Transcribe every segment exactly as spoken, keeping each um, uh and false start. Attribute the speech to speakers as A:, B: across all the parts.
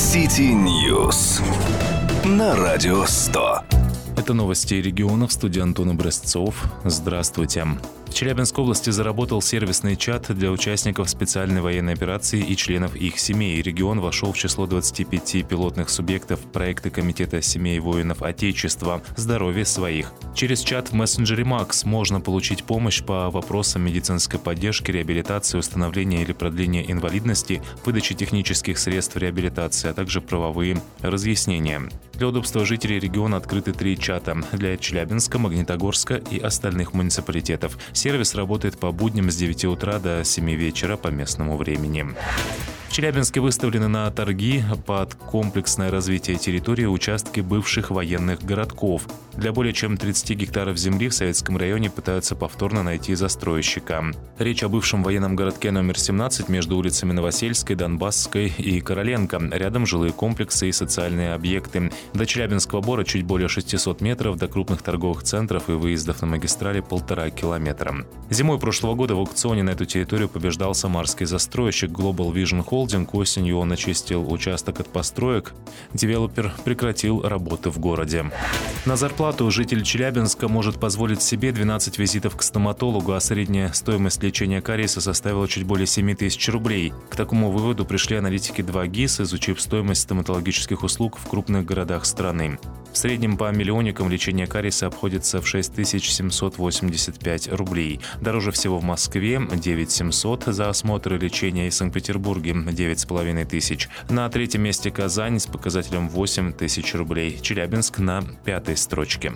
A: City News на Радио сто.
B: Это новости регионов. В студии Антон Образцов. Здравствуйте. В Челябинской области заработал сервисный чат для участников специальной военной операции и членов их семей. Регион вошел в число двадцати пяти пилотных субъектов проекта Комитета семей воинов Отечества «Здоровье своих». Через чат в мессенджере Макс можно получить помощь по вопросам медицинской поддержки, реабилитации, установления или продления инвалидности, выдачи технических средств реабилитации, а также правовые разъяснения. Для удобства жителей региона открыты три чата для Челябинска, Магнитогорска и остальных муниципалитетов. Сервис работает по будням с девяти утра до семи вечера по местному времени. В Челябинске выставлены на торги под комплексное развитие территории участки бывших военных городков. Для более чем тридцати гектаров земли в Советском районе пытаются повторно найти застройщика. Речь о бывшем военном городке номер семнадцать между улицами Новосельской, Донбасской и Короленко. Рядом жилые комплексы и социальные объекты. До Челябинского бора чуть более шестисот метров, до крупных торговых центров и выездов на магистрали полтора километра. Зимой прошлого года в аукционе на эту территорию побеждал самарский застройщик Global Vision Holding. Осенью он очистил участок от построек. Девелопер прекратил работы в городе. На зарплату житель Челябинска может позволить себе двенадцать визитов к стоматологу, а средняя стоимость лечения кариеса составила чуть более семи тысяч рублей. К такому выводу пришли аналитики два ГИС, изучив стоимость стоматологических услуг в крупных городах страны. В среднем по миллионникам лечение кариеса обходится в шесть тысяч семьсот восемьдесят пять рублей. Дороже всего в Москве – девять тысяч семьсот за осмотр и лечение, и в Санкт-Петербурге – девять с половиной тысяч. На третьем месте Казань с показателем восемь тысяч рублей. Челябинск на пятой строчке.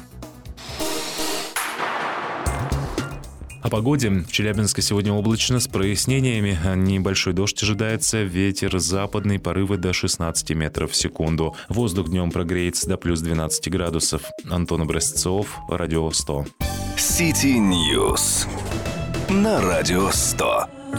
B: О погоде. В Челябинске сегодня облачно с прояснениями. Небольшой дождь ожидается. Ветер западный, порывы до шестнадцати метров в секунду. Воздух днем прогреется до плюс двенадцати градусов. Антон Образцов, Радио сто.
A: City News на Радио сто.